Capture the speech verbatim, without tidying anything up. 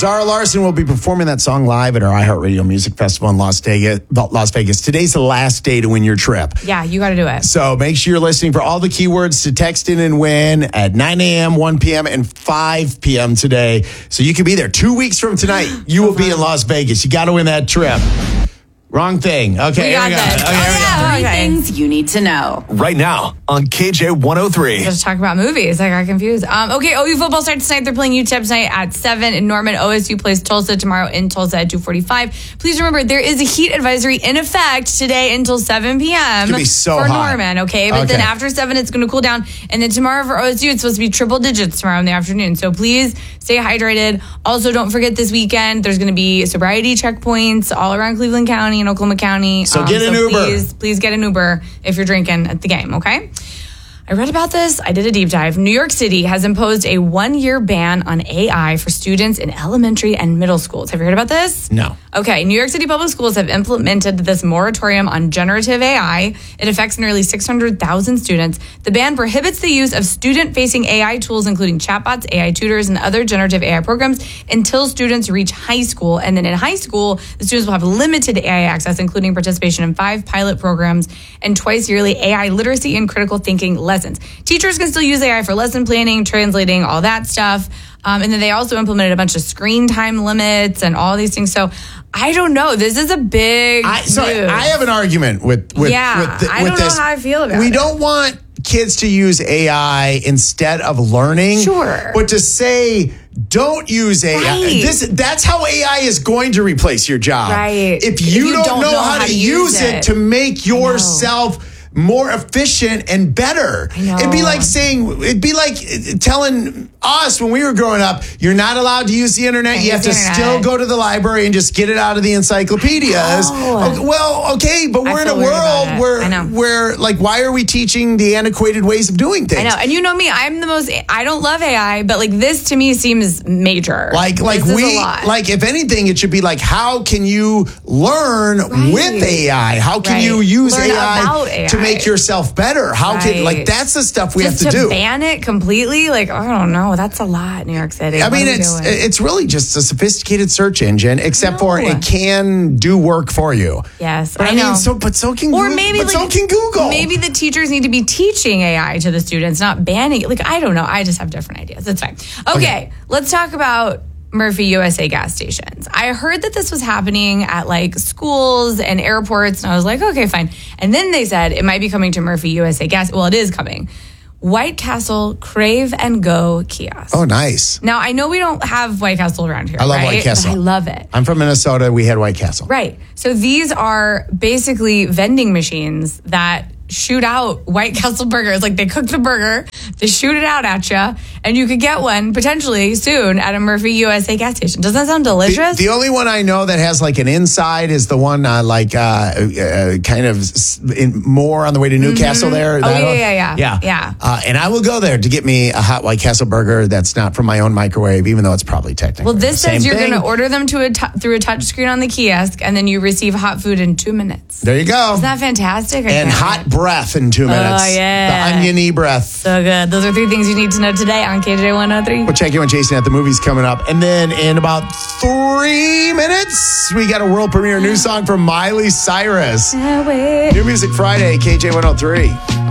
Zara Larson will be performing that song live at our iHeartRadio Music Festival in Las Vegas. Las Vegas. Today's the last day to win your trip. Yeah, you got to do it. So make sure you're listening for all the keywords to text in and win at nine a.m., one p.m., and five p.m. today. So you can be there. Two weeks from tonight, you will be in Las Vegas. You got to win that trip. Wrong thing. Okay, we got here we go. this. Okay, here we go. Oh, Three okay. things you need to know. Right now on K J one oh three. Let's talk about movies. I got confused. Um, okay, O U football starts tonight. They're playing U T E P tonight at seven in Norman. O S U plays Tulsa tomorrow in Tulsa at two forty-five. Please remember, there is a heat advisory in effect today until seven p.m. It's gonna be so for hot. Norman, okay? But Okay. then after seven, it's going to cool down. And then tomorrow for O S U, it's supposed to be triple digits tomorrow in the afternoon. So please stay hydrated. Also, don't forget this weekend, there's going to be sobriety checkpoints all around Cleveland County and Oklahoma County. So get an so Uber. Please, please get an Uber if you're drinking at the game, okay? I read about this. I did a deep dive. New York City has imposed a one-year ban on A I for students in elementary and middle schools. Have you heard about this? No. Okay, New York City Public Schools have implemented this moratorium on generative A I. It affects nearly six hundred thousand students. The ban prohibits the use of student-facing A I tools, including chatbots, A I tutors, and other generative A I programs until students reach high school. And then in high school, the students will have limited A I access, including participation in five pilot programs and twice yearly A I literacy and critical thinking lessons. Teachers can still use A I for lesson planning, translating, all that stuff. Um, and then they also implemented a bunch of screen time limits and all these things. So I don't know. This is a big I, so move. I have an argument with with, Yeah, with, the, I with don't know this. how I feel about we it. We don't want kids to use A I instead of learning. Sure. But to say don't use A I, Right. this that's how A I is going to replace your job. Right. If you, If you don't, don't know, know how, how to to use use it, it. to make yourself more efficient and better. I know. It'd be like saying, it'd be like telling us when we were growing up, you're not allowed to use the internet. I You have use to the still internet. go to the library and just get it out of the encyclopedias. know. Okay, well, okay, but I we're in a feel weird about world it. where, I know. where, like, why are we teaching the antiquated ways of doing things? I know. And you know me, I'm the most, I don't love A I, but like this to me seems major. Like, like This is we, a lot. like, if anything, it should be like, how can you learn Right. with A I? How can Right. you use Learn A I, about A I. to make yourself better? How can, Right. like, that's the stuff we Just have to, to do. ban it completely, like I don't know, that's a lot, New York City. I What mean, are we it's doing? it's really just a sophisticated search engine, except for know. it can do work for you. Yes, but I, I know. mean, so but so can Or Google, maybe but like, so can Google. Maybe the teachers need to be teaching A I to the students, not banning it. Like I don't know. I just have different ideas. That's fine. Okay, Okay. let's talk about Murphy U S A gas stations. I heard that this was happening at like schools and airports, and I was like, okay, fine. And then they said it might be coming to Murphy U S A gas. Well, it is coming. White Castle Crave and Go kiosk. Oh, nice. Now I know we don't have White Castle around here. I love right? White Castle. But I love it. I'm from Minnesota. We had White Castle. Right. So these are basically vending machines that shoot out White Castle burgers. Like they cook the burger, they shoot it out at you, and you could get one potentially soon at a Murphy U S A gas station. Doesn't that sound The, delicious? the only one I know that has like an inside is the one uh, like uh, uh, kind of s- in, more on the way to Newcastle there. Oh, That yeah, one? yeah, yeah. yeah, Yeah. Uh, and I will go there to get me a hot White Castle burger that's not from my own microwave, even though it's probably technically well, this the same says you're thing. going to order them to a t- through a touch screen on the kiosk, and then you receive hot food in two minutes. There you go. Isn't that fantastic? I And can't hot wait. breath in two minutes. Oh, yeah. The oniony breath. So good. Those are three things you need to know today on K J one oh three. We'll check in with Jason at the movies coming up. And then in about three minutes, we got a world premiere new song from Miley Cyrus. New Music Friday, K J one oh three.